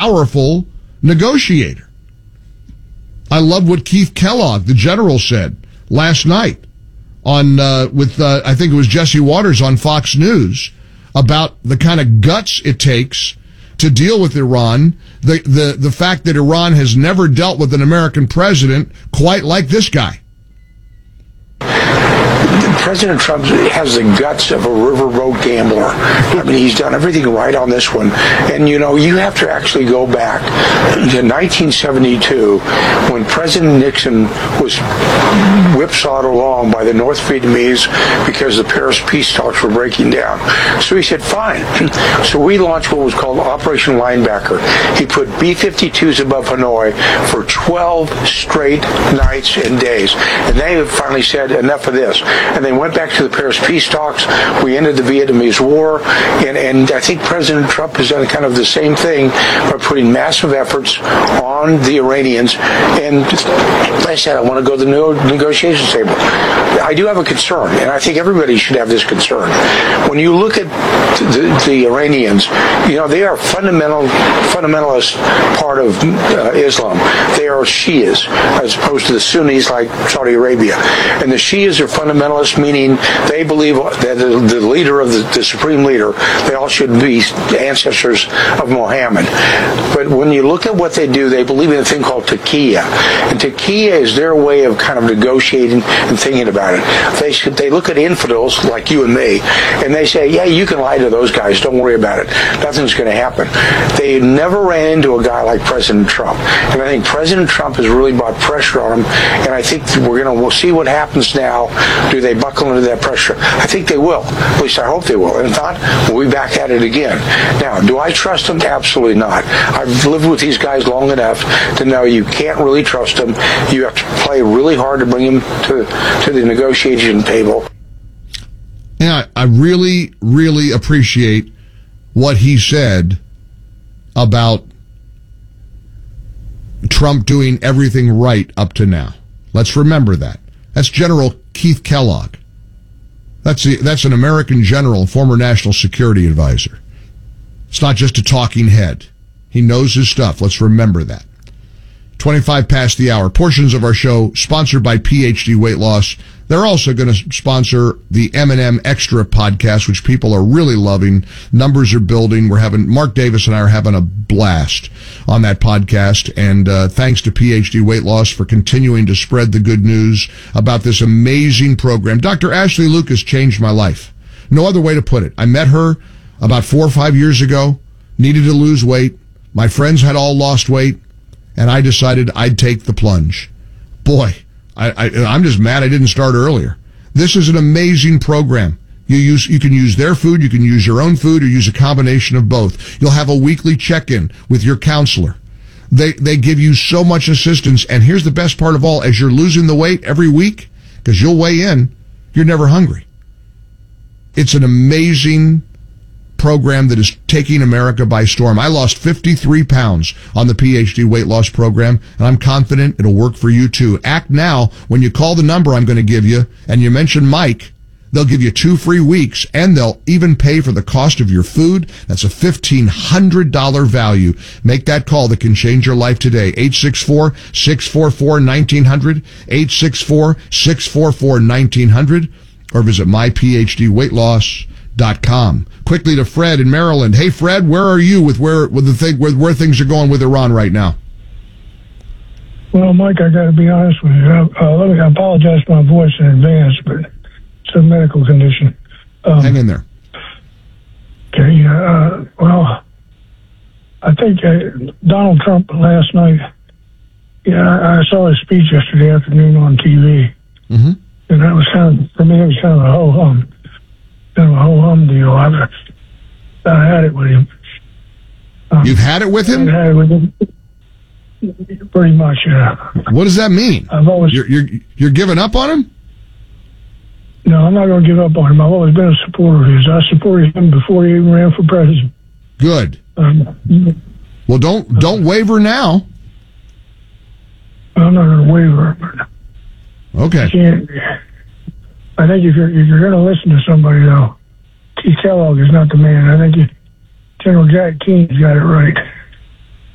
powerful negotiator. I love what Keith Kellogg, the general, said last night on I think it was Jesse Waters on Fox News about the kind of guts it takes to deal with Iran. The fact that Iran has never dealt with an American president quite like this guy. President Trump has the guts of a riverboat gambler. I mean, he's done everything right on this one. And, you know, you have to actually go back to 1972 when President Nixon was whipsawed along by the North Vietnamese because the Paris peace talks were breaking down. So he said, fine. So we launched what was called Operation Linebacker. He put B-52s above Hanoi for 12 straight nights and days. And they finally said, enough of this. And they went back to the Paris peace talks. We ended the Vietnamese War. And I think President Trump has done kind of the same thing by putting massive efforts on the Iranians. And I said, I want to go to the negotiations table. I do have a concern, and I think everybody should have this concern. When you look at the Iranians, you know, they are fundamentalist part of Islam. They are Shias, as opposed to the Sunnis like Saudi Arabia. And the Shias are fundamentalists, meaning they believe that the leader of the supreme leader, they all should be ancestors of Muhammad. But when you look at what they do, they believe in a thing called taqiyya. And taqiyya is their way of kind of negotiating and thinking about it. They look at infidels like you and me, and they say, yeah, you can lie to those guys. Don't worry about it. Nothing's going to happen. They never ran into a guy like President Trump. And I think President Trump has really brought pressure on him, and I think we'll see what happens now. Do they buckle under that pressure? I think they will. At least I hope they will. And if not, we'll be back at it again. Now, do I trust them? Absolutely not. I've lived with these guys long enough to know you can't really trust them. You have to play really hard to bring them to the negotiation table. Yeah, I really, really appreciate what he said about Trump doing everything right up to now. Let's remember that. That's General Keith Kellogg. That's an American general, former national security advisor. It's not just a talking head. He knows his stuff. Let's remember that. 25 past the hour. Portions of our show sponsored by PhD Weight Loss. They're also going to sponsor the M&M Extra podcast, which people are really loving. Numbers are building. Mark Davis and I are having a blast on that podcast. And thanks to PhD Weight Loss for continuing to spread the good news about this amazing program. Dr. Ashley Lucas changed my life. No other way to put it. I met her about 4 or 5 years ago, needed to lose weight. My friends had all lost weight, and I decided I'd take the plunge. Boy, I'm just mad I didn't start earlier. This is an amazing program. You can use their food, you can use your own food, or use a combination of both. You'll have a weekly check-in with your counselor. They give you so much assistance, and here's the best part of all. As you're losing the weight every week, because you'll weigh in, you're never hungry. It's an amazing program that is taking America by storm. I lost 53 pounds on the PhD weight loss program, and I'm confident it'll work for you too. Act now. When you call the number I'm going to give you, and you mention Mike, they'll give you 2 free weeks, and they'll even pay for the cost of your food. That's a $1,500 value. Make that call that can change your life today. 864-644-1900, 864-644-1900, or visit myphdweightloss.com. Quickly to Fred in Maryland. Hey, Fred, where are you with where things are going with Iran right now? Well, Mike, I got to be honest with you. Let me apologize for my voice in advance, but it's a medical condition. Hang in there. Okay. Well, I think Donald Trump last night. Yeah, I saw his speech yesterday afternoon on TV, and that was for me, it was kind of a ho-hum. Kind of a ho-hum deal. I had it with him. You've had it with him? I had it with him. Pretty much, yeah. What does that mean? I've always you're giving up on him? No, I'm not going to give up on him. I've always been a supporter of his. I supported him before he even ran for president. Good. Well, don't waver now. I'm not going to waver. Okay. I think if you're going to listen to somebody, though, Keith Kellogg is not the man. I think General Jack Keene's got it right.